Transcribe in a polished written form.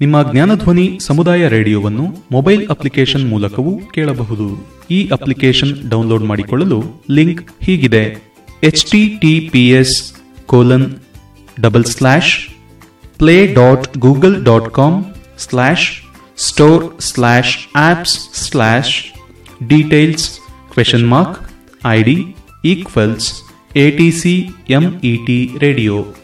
ನಿಮ್ಮ ಜ್ಞಾನಧ್ವನಿ ಸಮುದಾಯ ರೇಡಿಯೋವನ್ನು mobile application ಮೂಲಕವೂ ಕೇಳಬಹುದು. ಈ ಅಪ್ಲಿಕೇಶನ್ ಡೌನ್ಲೋಡ್ ಮಾಡಿಕೊಳ್ಳಲು ಲಿಂಕ್ ಹೀಗಿದೆ: https://play.google.com/store/apps/details?id=ATC MET radio